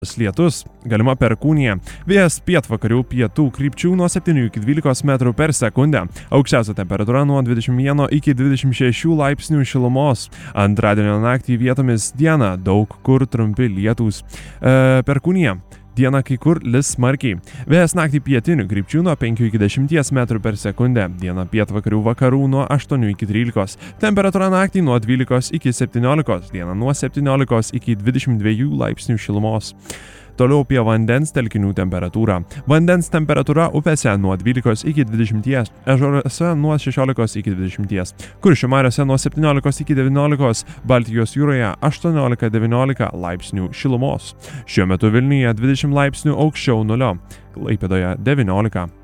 Lietus, galima perkūnija, vėjas pietvakarių pietų krypčių nuo 7 iki 12 metrų per sekundę, aukščiausia temperatūra nuo 21 iki 26 laipsnių šilumos, antradienio naktį vietomis dieną daug kur trumpi lietūs, perkūnija. Dieną kai kur lis smarkiai. Vėjas naktį pietinių krypčių nuo 5 iki 10 metrų per sekundę. Dieną pietvakarių vakarų nuo 8 iki 13. Temperatūra naktį nuo 12 iki 17. Dieną nuo 17 iki 22 laipsnių šilumos. Toliau apie vandens telkinių temperatūrą. Vandens temperatūra upėse nuo 12 iki 20, ežeruose nuo 16 iki 20, Kuršių mariose nuo 17 iki 19, Baltijos jūroje 18-19 laipsnių šilumos. Šiuo metu Vilniuje 20 laipsnių aukščiau nulio, Klaipėdoje 19.